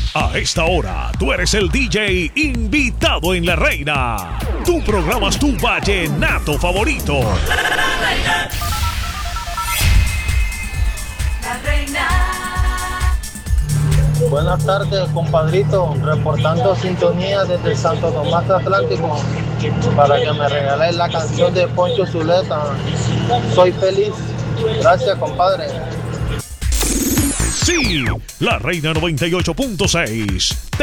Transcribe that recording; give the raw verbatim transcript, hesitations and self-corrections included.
A esta hora, tú eres el D J invitado en La Reina. Tú programas tu vallenato favorito. La Reina. La Reina. Buenas tardes, compadrito, reportando sintonía desde Santo Tomás Atlántico para que me regales la canción de Poncho Zuleta, Soy Feliz. Gracias, compadre. Sí, La Reina noventa y ocho punto seis